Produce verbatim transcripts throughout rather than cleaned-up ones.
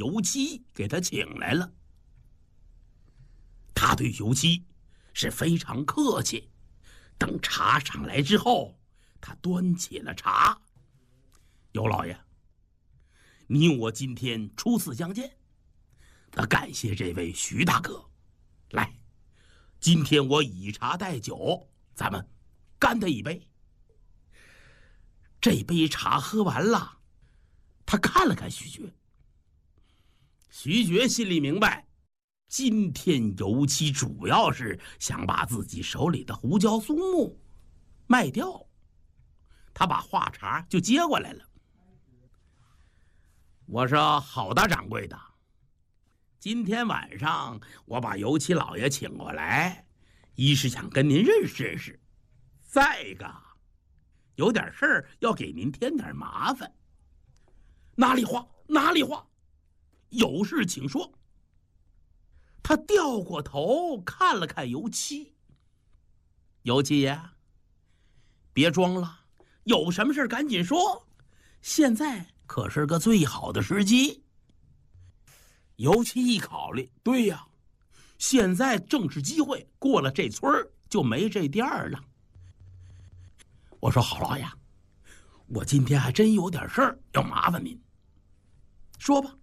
油漆给他请来了。他对油漆是非常客气。等茶上来之后，他端起了茶。尤老爷，你我今天初次相见，得感谢这位徐大哥。来，今天我以茶代酒，咱们干他一杯。这杯茶喝完了，他看了看徐觉。徐觉心里明白，今天油漆主要是想把自己手里的胡椒松木卖掉。他把话茬就接过来了。我说好的，掌柜的，今天晚上我把油漆老爷请过来，一是想跟您认识认识，再一个有点事儿要给您添点麻烦。哪里话哪里话，有事请说。他掉过头看了看油漆。油漆爷，别装了，有什么事赶紧说，现在可是个最好的时机。油漆一考虑，对呀，现在正是机会，过了这村就没这店了。我说好老爷，我今天还真有点事儿要麻烦您。说吧。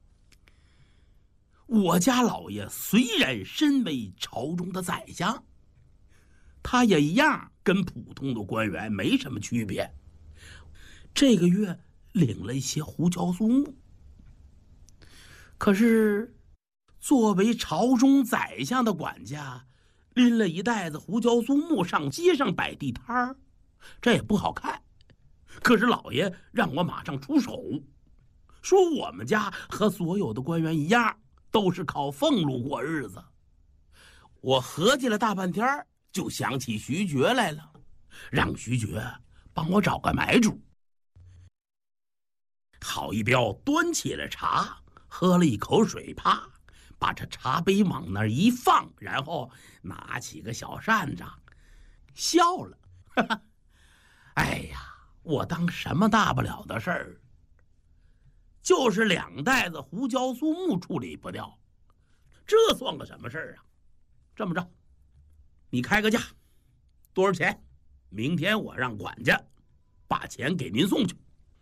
我家老爷虽然身为朝中的宰相，他也一样跟普通的官员没什么区别。这个月领了一些胡椒松木，可是作为朝中宰相的管家，拎了一袋子胡椒松木上街上摆地摊儿，这也不好看。可是老爷让我马上出手，说我们家和所有的官员一样，都是靠俸禄过日子。我合计了大半天，就想起徐觉来了，让徐觉帮我找个买主。郝一彪端起了茶，喝了一口水，啪，把这茶杯往那儿一放，然后拿起个小扇子，笑了。哈哈，哎呀，我当什么大不了的事儿？就是两袋子胡椒松木处理不掉，这算个什么事儿啊？这么着，你开个价，多少钱？明天我让管家把钱给您送去。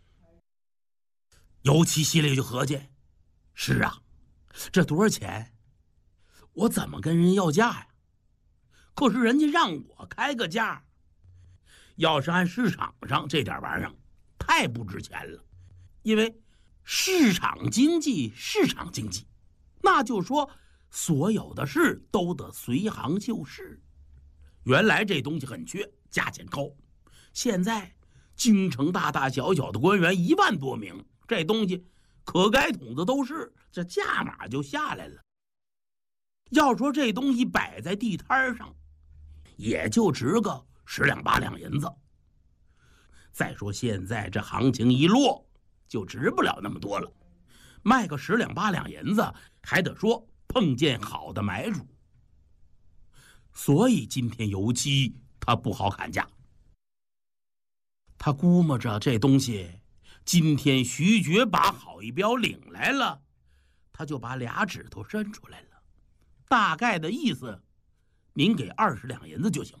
尤其心里就合计，是啊，这多少钱？我怎么跟人要价呀？可是人家让我开个价，要是按市场上这点玩意儿，太不值钱了。因为市场经济，市场经济，那就说所有的事都得随行就市。原来这东西很缺，价钱高。现在京城大大小小的官员一万多名，这东西可该桶子都是，这价码就下来了。要说这东西摆在地摊上，也就值个十两八两银子。再说现在这行情一落，就值不了那么多了，卖个十两八两银子，还得说碰见好的买主。所以今天油漆他不好砍价，他估摸着这东西今天徐觉把郝一彪领来了，他就把俩指头伸出来了，大概的意思，您给二十两银子就行。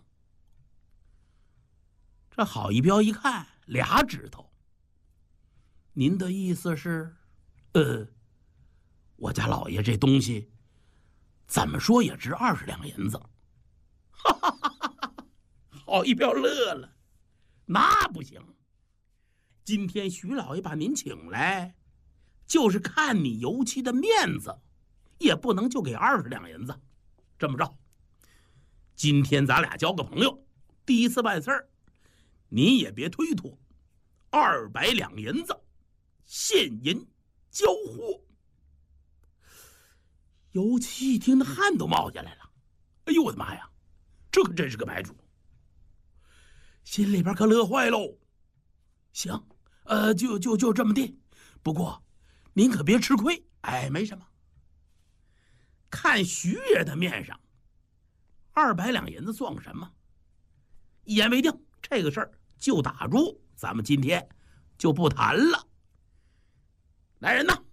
这郝一彪一看俩指头，您的意思是，呃，我家老爷这东西怎么说也值二十两银子。哈哈哈哈哈！郝一彪乐了，那不行，今天徐老爷把您请来，就是看你油漆的面子，也不能就给二十两银子。这么着，今天咱俩交个朋友，第一次办事儿，您也别推脱，二百两银子现银交货。油漆一听，那汗都冒下来了。哎呦我的妈呀，这可真是个买主，心里边可乐坏喽。行，呃，就就就这么定。不过您可别吃亏。哎，没什么。看徐爷的面上，二百两银子算个什么？一言为定，这个事儿就打住，咱们今天就不谈了。来人呐，